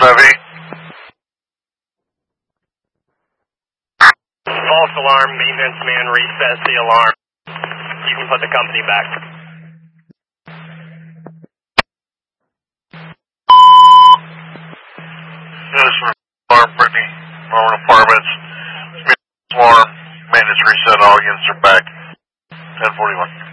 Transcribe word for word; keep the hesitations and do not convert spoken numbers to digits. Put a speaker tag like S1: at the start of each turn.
S1: Heavy.
S2: False alarm, maintenance man resets the alarm. You can put the company back.
S1: This is alarm, Brittany. Norman Apartments. Alarm, maintenance reset, all units are back. ten forty-one.